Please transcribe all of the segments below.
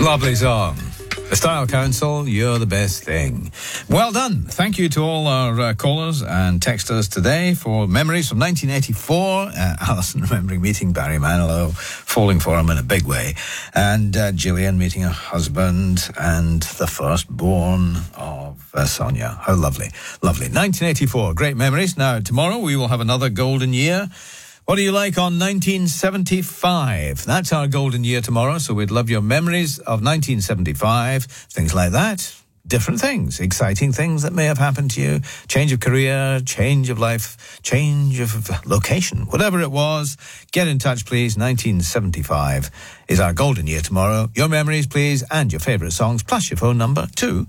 Lovely song. The Style Council, you're the best thing. Well done. Thank you to all our callers and texters today for memories from 1984. Alison remembering meeting Barry Manilow, falling for him in a big way. And Gillian meeting her husband and the firstborn of Sonia. How lovely. Lovely. 1984, great memories. Now, tomorrow we will have another golden year. What do you like on 1975? That's our golden year tomorrow, so we'd love your memories of 1975, things like that. Different things, exciting things that may have happened to you, change of career, change of life, change of location, whatever it was. Get in touch, please. 1975 is our golden year tomorrow. Your memories, please, and your favourite songs, plus your phone number to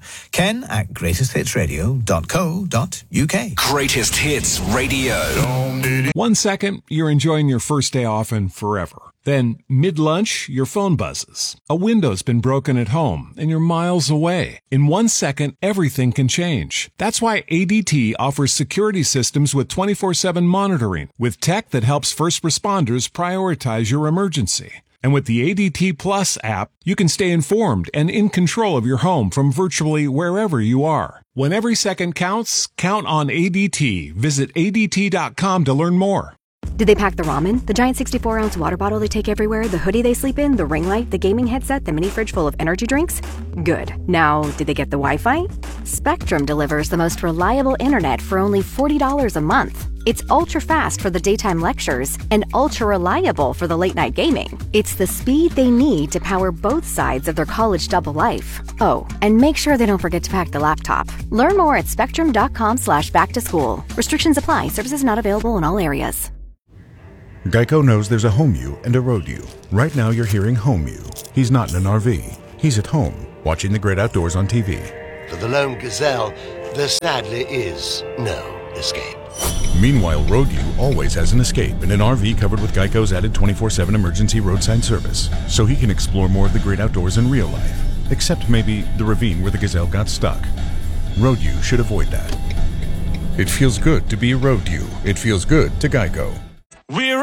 ken@greatesthitsradio.co.uk. Greatest Hits Radio. 1 second, you're enjoying your first day off and forever. Then, mid-lunch, your phone buzzes. A window's been broken at home, and you're miles away. In 1 second, everything can change. That's why ADT offers security systems with 24/7 monitoring, with tech that helps first responders prioritize your emergency. And with the ADT Plus app, you can stay informed and in control of your home from virtually wherever you are. When every second counts, count on ADT. Visit ADT.com to learn more. Did they pack the ramen, the giant 64-ounce water bottle they take everywhere, the hoodie they sleep in, the ring light, the gaming headset, the mini fridge full of energy drinks? Good. Now, did they get the Wi-Fi? Spectrum delivers the most reliable internet for only $40 a month. It's ultra-fast for the daytime lectures and ultra-reliable for the late-night gaming. It's the speed they need to power both sides of their college double life. Oh, and make sure they don't forget to pack the laptop. Learn more at spectrum.com/back-to-school. Restrictions apply. Services not available in all areas. Geico knows there's a home you and a road you. Right now you're hearing home you. He's not in an RV. He's at home, watching the great outdoors on TV. For the lone gazelle, there sadly is no escape. Meanwhile, road you always has an escape in an RV covered with Geico's added 24/7 emergency roadside service, so he can explore more of the great outdoors in real life, except maybe the ravine where the gazelle got stuck. Road you should avoid that. It feels good to be a road you. It feels good to Geico.